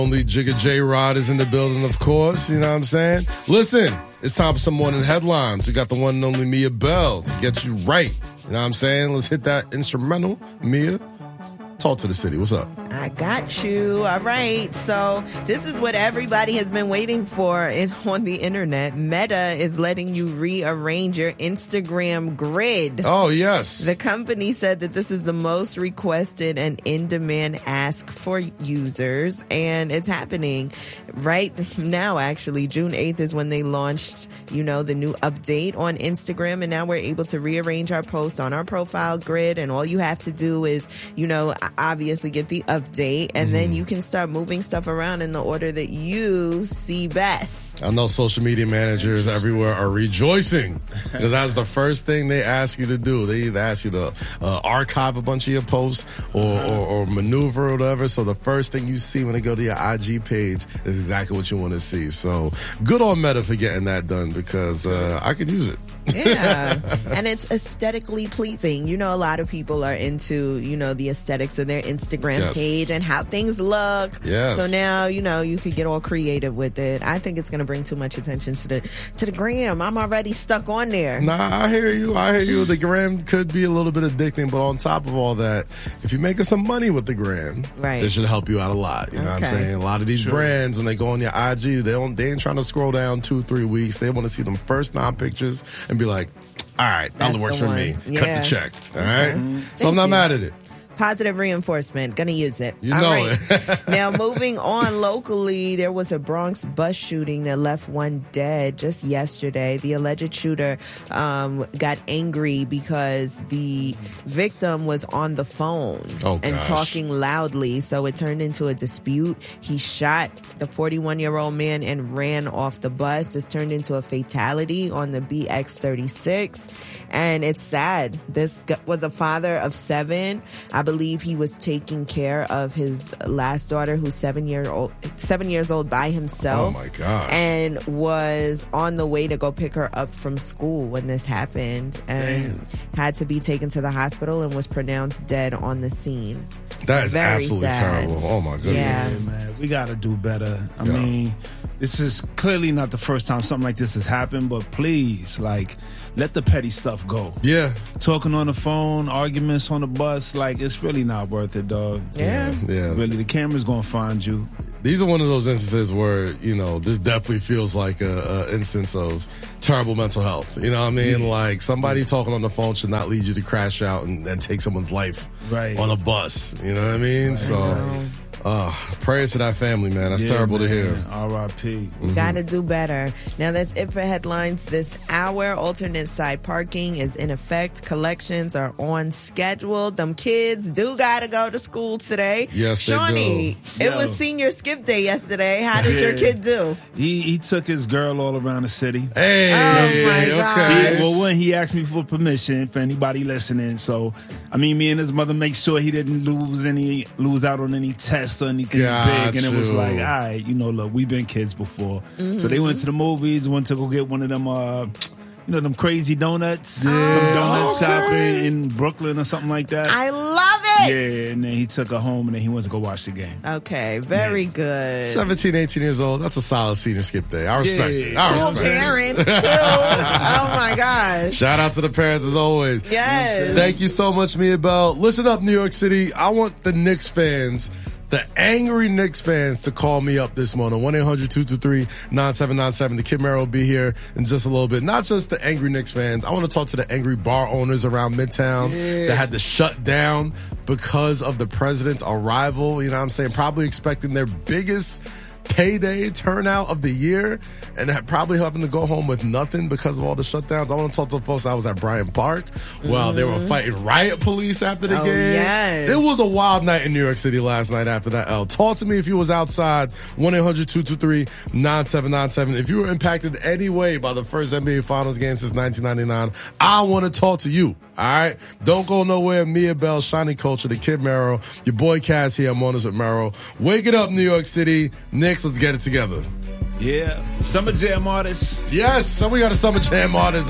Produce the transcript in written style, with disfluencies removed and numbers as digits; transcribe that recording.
Only Jigga J-Rod is in the building, of course. You know what I'm saying? Listen, it's time for some morning headlines. We got the one and only Mia Bell to get you right. You know what I'm saying? Let's hit that instrumental. Mia, talk to the city. What's up? I got you. All right. So this is what everybody has been waiting for on the internet. Meta is letting you rearrange your Instagram grid. Oh, yes. The company said that this is the most requested and in-demand ask for users, and it's happening right now, actually. June 8th is when they launched, the new update on Instagram, and now we're able to rearrange our posts on our profile grid, and all you have to do is, obviously get the update, and then you can start moving stuff around in the order that you see best. I know social media managers everywhere are rejoicing because that's the first thing they ask you to do. They either ask you to archive a bunch of your posts or maneuver or whatever. So the first thing you see when they go to your IG page is exactly what you want to see. So good on Meta for getting that done because I could use it. Yeah, and it's aesthetically pleasing. A lot of people are into, the aesthetics of their Instagram page and how things look. Yes. So now, you could get all creative with it. I think it's going to bring too much attention to the gram. I'm already stuck on there. Nah, I hear you. The gram could be a little bit addicting, but on top of all that, if you're making some money with the gram, right, this should help you out a lot. You know what I'm saying? A lot of these brands, when they go on your IG, they ain't trying to scroll down 2-3 weeks. They want to see them first 9 pictures and be like, all right, that works for me. Yeah. Cut the check. All right? So I'm not mad at it. Positive reinforcement. Gonna use it. You know it. Now, moving on locally, there was a Bronx bus shooting that left one dead just yesterday. The alleged shooter got angry because the victim was on the phone and talking loudly, so it turned into a dispute. He shot the 41-year-old man and ran off the bus. This turned into a fatality on the BX36, and it's sad. This was a father of 7. I believe he was taking care of his last daughter, who's 7 years old by himself. Oh my God. And was on the way to go pick her up from school when this happened, and had to be taken to the hospital and was pronounced dead on the scene. That is Very absolutely sad. terrible. Oh my goodness. Yeah, man, we got to do better. I mean, this is clearly not the first time something like this has happened, but please, let the petty stuff go. Yeah. Talking on the phone, arguments on the bus, it's really not worth it, dog. Yeah. Really, the camera's going to find you. These are one of those instances where, this definitely feels like a instance of terrible mental health. You know what I mean? Yeah. Somebody talking on the phone should not lead you to crash out and take someone's life on a bus. You know what I mean? Right. So, prayers to that family, man. That's terrible to hear. R.I.P. Gotta do better. Now, that's it for headlines this hour. Alternate side parking is in effect. Collections are on schedule. Them kids do gotta go to school today. Yes, Shawnee, they do. it was senior skip day yesterday. How did your kid do? He took his girl all around the city. Hey, my God. When he asked me for permission for anybody listening, so me and his mother make sure he didn't lose out on any tests or anything big, and it was like, all right, look, we've been kids before, so they went to the movies, went to go get one of them them crazy donuts, some donut shopping in Brooklyn or something like that. I love it. Yeah, and then he took her home, and then he went to go watch the game. Okay, very good. 17, 18 years old, that's a solid senior skip day. I respect it. Cool parents, too. Oh, my gosh. Shout out to the parents as always. Yes. Thank you so much, Mia Bell. Listen up, New York City. I want the Knicks fans, the angry Knicks fans, to call me up this morning. 1-800-223-9797. The Kid Mero will be here in just a little bit. Not just the angry Knicks fans. I want to talk to the angry bar owners around Midtown that had to shut down because of the president's arrival. You know what I'm saying? Probably expecting their biggest payday turnout of the year and probably having to go home with nothing because of all the shutdowns. I want to talk to the folks that was at Bryant Park while they were fighting riot police after the game. Yes. It was a wild night in New York City last night after that L. Talk to me if you was outside. 1-800-223-9797. If you were impacted any way by the first NBA Finals game since 1999, I want to talk to you. All right? Don't go nowhere. Mia Bell, Shiny Culture, the Kid Mero, your boy Cass here. I'm Mornings with Mero. Wake it up, New York City. Knicks, let's get it together. Yeah. Summer Jam artists. Yes, so we got a Summer Jam artist